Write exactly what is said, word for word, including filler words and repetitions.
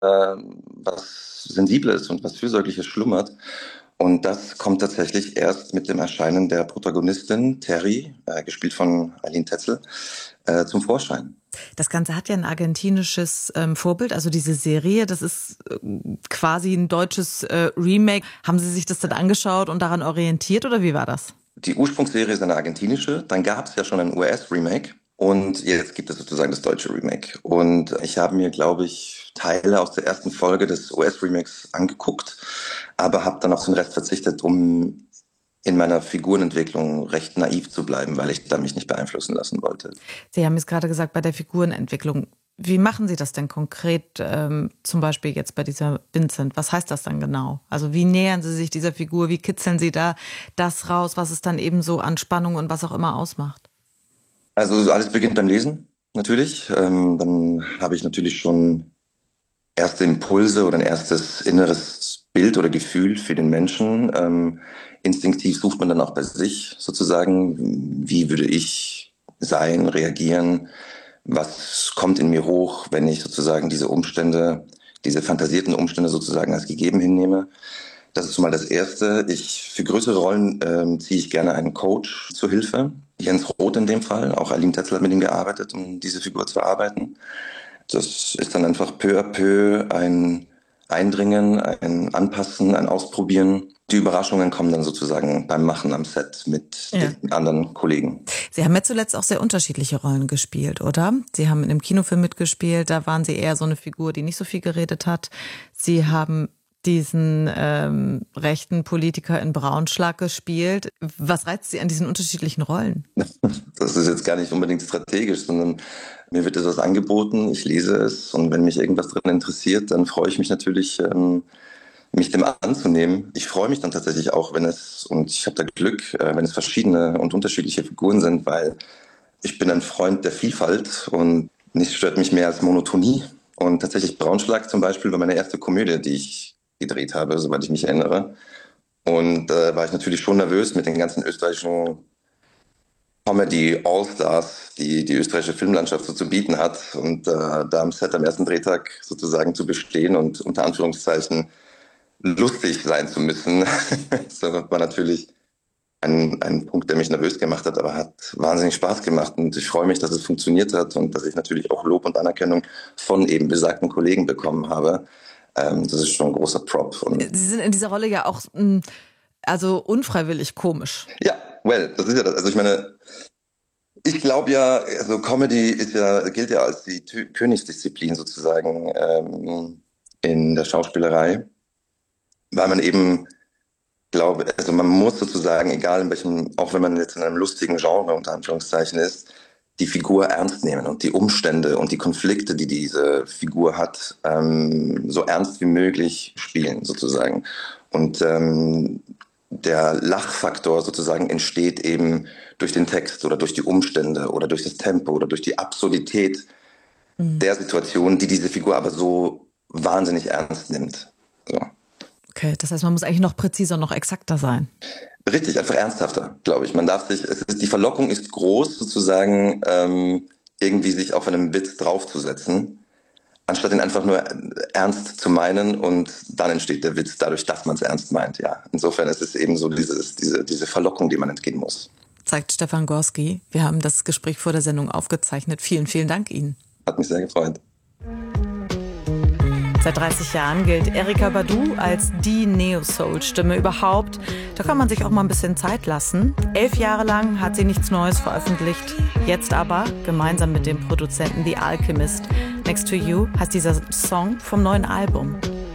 äh, was Sensibles und was Fürsorgliches schlummert. Und das kommt tatsächlich erst mit dem Erscheinen der Protagonistin Terry, äh, gespielt von Eileen Tetzel, äh, zum Vorschein. Das Ganze hat ja ein argentinisches ähm, Vorbild, also diese Serie, das ist äh, quasi ein deutsches äh, Remake. Haben Sie sich das dann angeschaut und daran orientiert oder wie war das? Die Ursprungsserie ist eine argentinische, dann gab es ja schon ein U S-Remake und jetzt gibt es sozusagen das deutsche Remake. Und ich habe mir, glaube ich, Teile aus der ersten Folge des U S-Remakes angeguckt, aber habe dann auf den Rest verzichtet, um in meiner Figurenentwicklung recht naiv zu bleiben, weil ich da mich nicht beeinflussen lassen wollte. Sie haben jetzt gerade gesagt, bei der Figurenentwicklung. Wie machen Sie das denn konkret, ähm, zum Beispiel jetzt bei dieser Vincent? Was heißt das dann genau? Also wie nähern Sie sich dieser Figur? Wie kitzeln Sie da das raus, was es dann eben so an Spannung und was auch immer ausmacht? Also alles beginnt beim Lesen, natürlich. Ähm, dann habe ich natürlich schon erste Impulse oder ein erstes inneres Bild oder Gefühl für den Menschen. Ähm, instinktiv sucht man dann auch bei sich sozusagen, wie würde ich sein, reagieren, was kommt in mir hoch, wenn ich sozusagen diese Umstände, diese fantasierten Umstände sozusagen als gegeben hinnehme. Das ist schon mal das Erste. Ich, für größere Rollen ähm, ziehe ich gerne einen Coach zur Hilfe. Jens Roth in dem Fall, auch Eileen Tetzel hat mit ihm gearbeitet, um diese Figur zu erarbeiten. Das ist dann einfach peu à peu ein Eindringen, ein Anpassen, ein Ausprobieren. Die Überraschungen kommen dann sozusagen beim Machen am Set mit ja. den anderen Kollegen. Sie haben ja zuletzt auch sehr unterschiedliche Rollen gespielt, oder? Sie haben in einem Kinofilm mitgespielt, da waren Sie eher so eine Figur, die nicht so viel geredet hat. Sie haben diesen ähm, rechten Politiker in Braunschlag gespielt. Was reizt Sie an diesen unterschiedlichen Rollen? Das ist jetzt gar nicht unbedingt strategisch, sondern mir wird etwas angeboten, ich lese es und wenn mich irgendwas drin interessiert, dann freue ich mich natürlich, ähm, mich dem anzunehmen. Ich freue mich dann tatsächlich auch, wenn es, und ich habe da Glück, äh, wenn es verschiedene und unterschiedliche Figuren sind, weil ich bin ein Freund der Vielfalt und nichts stört mich mehr als Monotonie. Und tatsächlich Braunschlag zum Beispiel war meine erste Komödie, die ich gedreht habe, soweit ich mich erinnere. Und da äh, war ich natürlich schon nervös mit den ganzen österreichischen Comedy-Allstars, die die österreichische Filmlandschaft so zu bieten hat. Und äh, da am Set am ersten Drehtag sozusagen zu bestehen und unter Anführungszeichen lustig sein zu müssen, das war natürlich ein, ein Punkt, der mich nervös gemacht hat, aber hat wahnsinnig Spaß gemacht. Und ich freue mich, dass es funktioniert hat und dass ich natürlich auch Lob und Anerkennung von eben besagten Kollegen bekommen habe. Ähm, das ist schon ein großer Prop. Und Sie sind in dieser Rolle ja auch also unfreiwillig komisch. Ja, well, das ist ja das. Also ich meine, ich glaube ja, also Comedy ist ja, gilt ja als die Tö- Königsdisziplin sozusagen ähm, in der Schauspielerei, weil man eben, glaube, also man muss sozusagen, egal in welchem, auch wenn man jetzt in einem lustigen Genre unter Anführungszeichen ist, die Figur ernst nehmen und die Umstände und die Konflikte, die diese Figur hat, ähm, so ernst wie möglich spielen sozusagen. Und ähm, der Lachfaktor sozusagen entsteht eben durch den Text oder durch die Umstände oder durch das Tempo oder durch die Absurdität mhm. der Situation, die diese Figur aber so wahnsinnig ernst nimmt. So. Okay, das heißt, man muss eigentlich noch präziser, noch exakter sein. Richtig, einfach ernsthafter, glaube ich. Man darf sich, es ist, die Verlockung ist groß, sozusagen ähm, irgendwie sich auf einen Witz draufzusetzen, anstatt ihn einfach nur ernst zu meinen und dann entsteht der Witz dadurch, dass man es ernst meint. Ja, insofern ist es eben so dieses, diese, diese Verlockung, die man entgehen muss. Zeigt Stefan Gorski. Wir haben das Gespräch vor der Sendung aufgezeichnet. Vielen, vielen Dank Ihnen. Hat mich sehr gefreut. Seit dreißig Jahren gilt Erykah Badu als die Neo-Soul-Stimme überhaupt. Da kann man sich auch mal ein bisschen Zeit lassen. Elf Jahre lang hat sie nichts Neues veröffentlicht. Jetzt aber, gemeinsam mit dem Produzenten The Alchemist, Next to You heißt dieser Song vom neuen Album.